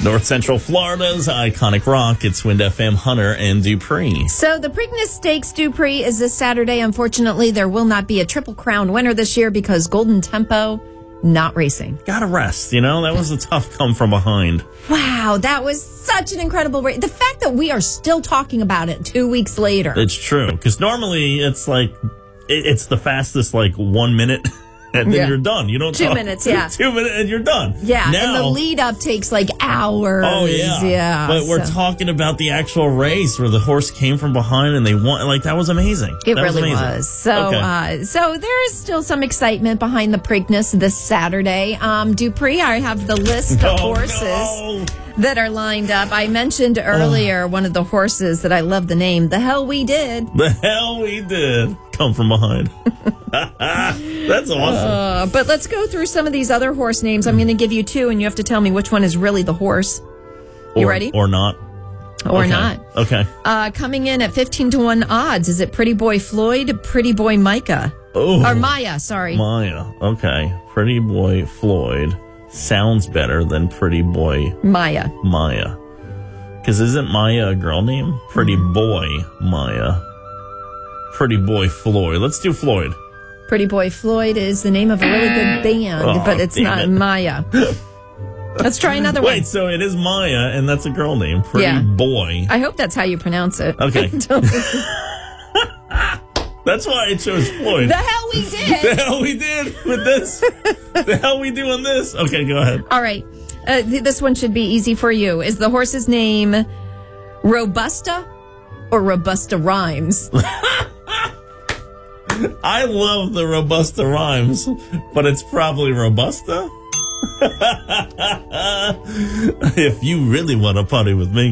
North Central Florida's iconic rock. It's Wind FM, Hunter and Dupree. So the Preakness Stakes Dupree is this Saturday. Unfortunately, there will not be a Triple Crown winner this year because Golden Tempo not racing. Gotta rest, that was a tough come from behind. Wow, that was such an incredible race. The fact that we are still talking about it 2 weeks later. It's true, because normally it's like, it's the fastest 1 minute. And then you're done. You don't 2 minutes, yeah. 2 minutes and you're done. Yeah, now, and the lead up takes hours. Oh, yeah. But we're talking about the actual race where the horse came from behind and they won. That was amazing. It really was. So, so there is still some excitement behind the Preakness this Saturday. Dupree, I have the list of horses that are lined up. I mentioned earlier one of the horses that I love the name, The Hell We Did. The Hell We Did. Come from behind. That's awesome. But let's go through some of these other horse names. I'm going to give you two, and you have to tell me which one is really the horse. You ready? Or not. Or not. Okay. Coming in at 15-1 odds, is it Pretty Boy Floyd, Pretty Boy Micah? Oh. Or Maya, sorry. Maya. Okay. Pretty Boy Floyd sounds better than Pretty Boy Maya. Because isn't Maya a girl name? Pretty Boy Maya. Pretty Boy Floyd. Let's do Floyd. Pretty Boy Floyd is the name of a really good band, but it's not Maya. Let's try another one. Wait, so it is Maya, and that's a girl name. Pretty Boy. I hope that's how you pronounce it. Okay. That's why I chose Floyd. The hell we did. The hell we did with this. The hell we doing this. Okay, go ahead. All right. This one should be easy for you. Is the horse's name Robusta or Robusta Rhymes? I love the Robusta Rhymes, but it's probably Robusta. If you really want to party with me,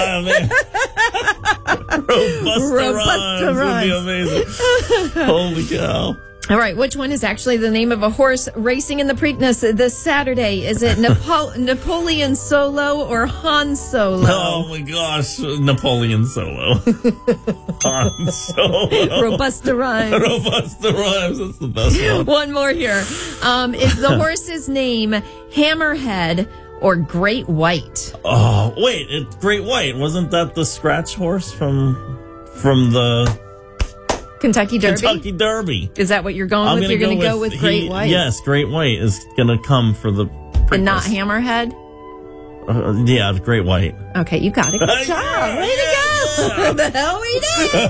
Robusta Rhymes would be amazing. Holy cow. All right, which one is actually the name of a horse racing in the Preakness this Saturday? Is it Napoleon Solo or Han Solo? Oh, my gosh. Napoleon Solo. Han Solo. Robusta Rhymes. Robusta Rhymes. That's the best one. One more here. Is the horse's name Hammerhead or Great White? Oh, wait. It's Great White. Wasn't that the scratch horse from the... Kentucky Derby. Is that what you're going with? You're going to go with Great White? Yes, Great White is going to come for the Preakness. And not Hammerhead? Yeah, Great White. Okay, you got it. Good job. Way to go. The hell we did.